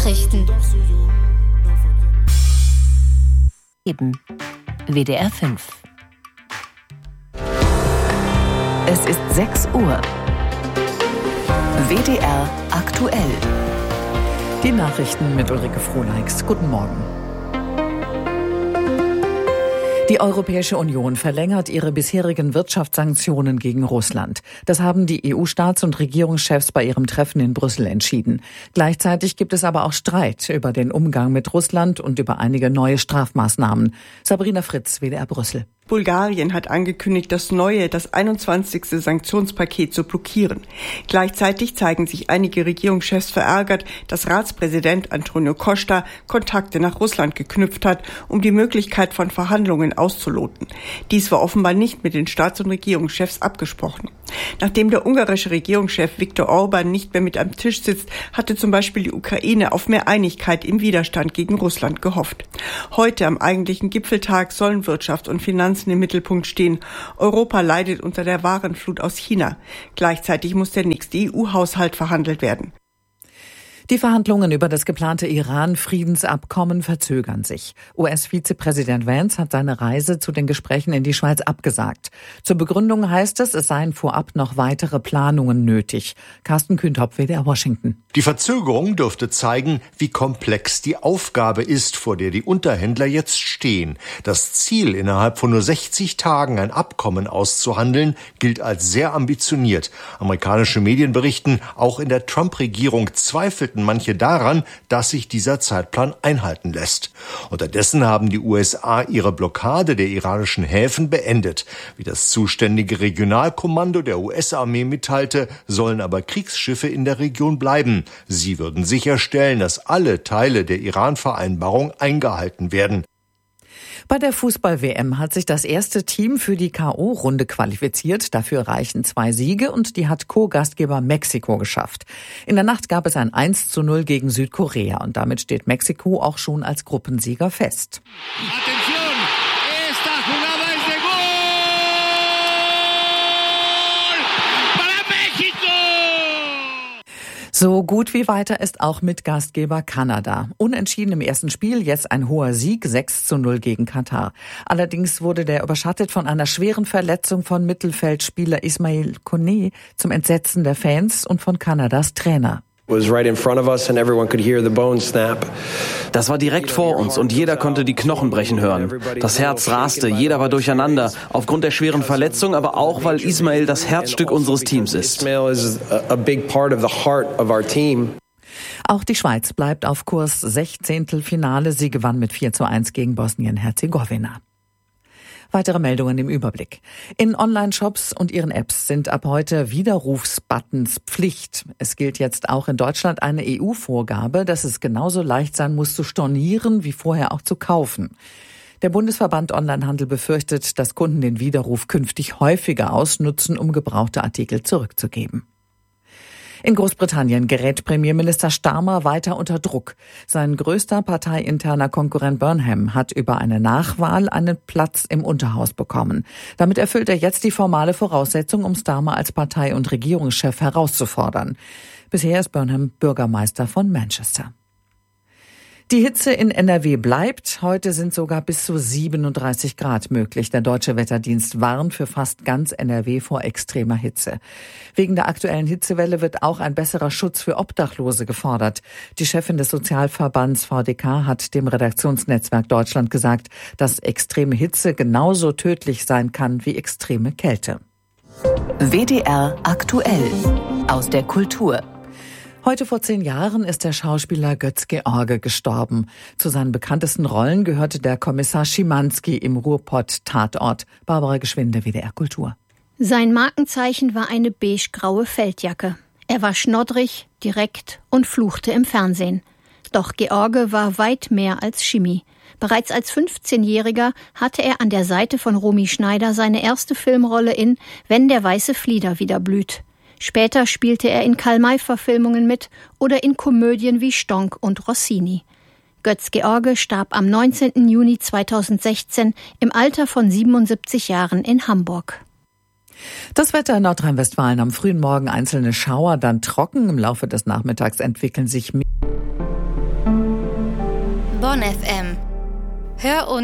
Nachrichten. Eben. WDR 5. Es ist 6 Uhr. WDR aktuell. Die Nachrichten mit Ulrike Frohneichs. Guten Morgen. Die Europäische Union verlängert ihre bisherigen Wirtschaftssanktionen gegen Russland. Das haben die EU-Staats- und Regierungschefs bei ihrem Treffen in Brüssel entschieden. Gleichzeitig gibt es aber auch Streit über den Umgang mit Russland und über einige neue Strafmaßnahmen. Sabrina Fritz, WDR Brüssel. Bulgarien hat angekündigt, das 21. Sanktionspaket zu blockieren. Gleichzeitig zeigen sich einige Regierungschefs verärgert, dass Ratspräsident Antonio Costa Kontakte nach Russland geknüpft hat, um die Möglichkeit von Verhandlungen auszuloten. Dies war offenbar nicht mit den Staats- und Regierungschefs abgesprochen. Nachdem der ungarische Regierungschef Viktor Orbán nicht mehr mit am Tisch sitzt, hatte zum Beispiel die Ukraine auf mehr Einigkeit im Widerstand gegen Russland gehofft. Heute am eigentlichen Gipfeltag sollen Wirtschaft und Finanzen im Mittelpunkt stehen. Europa leidet unter der Warenflut aus China. Gleichzeitig muss der nächste EU-Haushalt verhandelt werden. Die Verhandlungen über das geplante Iran-Friedensabkommen verzögern sich. US-Vizepräsident Vance hat seine Reise zu den Gesprächen in die Schweiz abgesagt. Zur Begründung heißt es seien vorab noch weitere Planungen nötig. Carsten Kühntop, WDR Washington. Die Verzögerung dürfte zeigen, wie komplex die Aufgabe ist, vor der die Unterhändler jetzt stehen. Das Ziel, innerhalb von nur 60 Tagen ein Abkommen auszuhandeln, gilt als sehr ambitioniert. Amerikanische Medien berichten, auch in der Trump-Regierung zweifelten manche daran, dass sich dieser Zeitplan einhalten lässt. Unterdessen haben die USA ihre Blockade der iranischen Häfen beendet. Wie das zuständige Regionalkommando der US-Armee mitteilte, sollen aber Kriegsschiffe in der Region bleiben. Sie würden sicherstellen, dass alle Teile der Iran-Vereinbarung eingehalten werden. Bei der Fußball-WM hat sich das erste Team für die K.O.-Runde qualifiziert. Dafür reichen 2 Siege und die hat Co-Gastgeber Mexiko geschafft. In der Nacht gab es ein 1:0 gegen Südkorea und damit steht Mexiko auch schon als Gruppensieger fest. So gut wie weiter ist auch mit Gastgeber Kanada. Unentschieden im ersten Spiel, jetzt ein hoher Sieg, 6:0 gegen Katar. Allerdings wurde der überschattet von einer schweren Verletzung von Mittelfeldspieler Ismail Koné zum Entsetzen der Fans und von Kanadas Trainer. Das war direkt vor uns und jeder konnte die Knochen brechen hören. Das Herz raste, jeder war durcheinander, aufgrund der schweren Verletzung, aber auch, weil Ismail das Herzstück unseres Teams ist. Auch die Schweiz bleibt auf Kurs, 16. Finale. Sie gewann mit 4:1 gegen Bosnien-Herzegowina. Weitere Meldungen im Überblick. In Online-Shops und ihren Apps sind ab heute Widerrufsbuttons Pflicht. Es gilt jetzt auch in Deutschland eine EU-Vorgabe, dass es genauso leicht sein muss zu stornieren wie vorher auch zu kaufen. Der Bundesverband Onlinehandel befürchtet, dass Kunden den Widerruf künftig häufiger ausnutzen, um gebrauchte Artikel zurückzugeben. In Großbritannien gerät Premierminister Starmer weiter unter Druck. Sein größter parteiinterner Konkurrent Burnham hat über eine Nachwahl einen Platz im Unterhaus bekommen. Damit erfüllt er jetzt die formale Voraussetzung, um Starmer als Partei- und Regierungschef herauszufordern. Bisher ist Burnham Bürgermeister von Manchester. Die Hitze in NRW bleibt. Heute sind sogar bis zu 37 Grad möglich. Der Deutsche Wetterdienst warnt für fast ganz NRW vor extremer Hitze. Wegen der aktuellen Hitzewelle wird auch ein besserer Schutz für Obdachlose gefordert. Die Chefin des Sozialverbands VDK hat dem Redaktionsnetzwerk Deutschland gesagt, dass extreme Hitze genauso tödlich sein kann wie extreme Kälte. WDR aktuell. Aus der Kultur. Heute vor 10 Jahren ist der Schauspieler Götz-George gestorben. Zu seinen bekanntesten Rollen gehörte der Kommissar Schimanski im Ruhrpott-Tatort. Barbara Geschwinde, WDR Kultur. Sein Markenzeichen war eine beigegraue Feldjacke. Er war schnoddrig, direkt und fluchte im Fernsehen. Doch George war weit mehr als Schimi. Bereits als 15-Jähriger hatte er an der Seite von Romy Schneider seine erste Filmrolle in »Wenn der weiße Flieder wieder blüht«. Später spielte er in Karl-May-Verfilmungen mit oder in Komödien wie Stonk und Rossini. Götz-George starb am 19. Juni 2016 im Alter von 77 Jahren in Hamburg. Das Wetter in Nordrhein-Westfalen: am frühen Morgen einzelne Schauer, dann trocken. Im Laufe des Nachmittags entwickeln sich Bonn FM. Hör uns